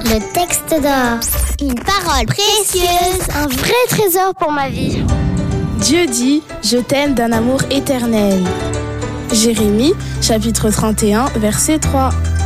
Le texte d'or. Une parole précieuse, un vrai trésor pour ma vie. Dieu dit, je t'aime d'un amour éternel. Jérémie, chapitre 31, verset 3.